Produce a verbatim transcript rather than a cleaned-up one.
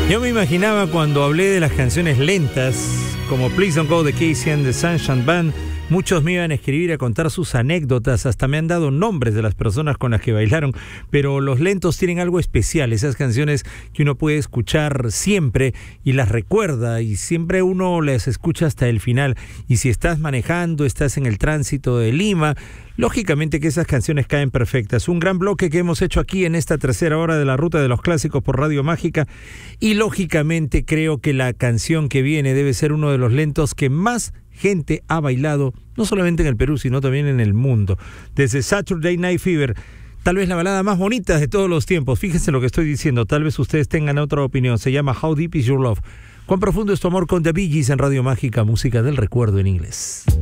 Yo me imaginaba cuando hablé de las canciones lentas, como Please Don't Go de Casey and the Sunshine Band, muchos me iban a escribir, a contar sus anécdotas, hasta me han dado nombres de las personas con las que bailaron, pero los lentos tienen algo especial, esas canciones que uno puede escuchar siempre y las recuerda, y siempre uno las escucha hasta el final. Y si estás manejando, estás en el tránsito de Lima, lógicamente que esas canciones caen perfectas. Un gran bloque que hemos hecho aquí en esta tercera hora de la Ruta de los Clásicos por Radio Mágica, y lógicamente creo que la canción que viene debe ser uno de los lentos que más gente ha bailado, no solamente en el Perú, sino también en el mundo. Desde Saturday Night Fever, tal vez la balada más bonita de todos los tiempos. Fíjense lo que estoy diciendo, tal vez ustedes tengan otra opinión. Se llama How Deep Is Your Love. ¿Cuán profundo es tu amor? Con The Bee Gees en Radio Mágica, música del recuerdo en inglés.